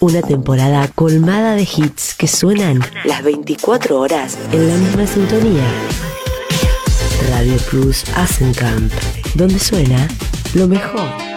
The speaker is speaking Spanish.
Una temporada colmada de hits que suenan las 24 horas en la misma sintonía. Radio Plus Asencamp, donde suena lo mejor.